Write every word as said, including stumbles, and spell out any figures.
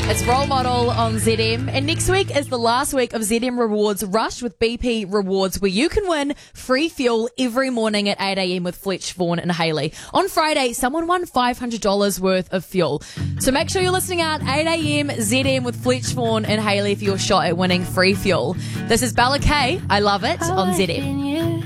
It's Role Model on Z M, and next week is the last week of Z M Rewards Rush with B P Rewards, where you can win free fuel every morning at eight a.m. with Fletch, Vaughan and Hayley. On Friday, someone won five hundred dollars worth of fuel. So make sure you're listening out eight a.m. Z M with Fletch, Vaughan and Hayley for your shot at winning free fuel. This is Bella K. I Love It on Z M.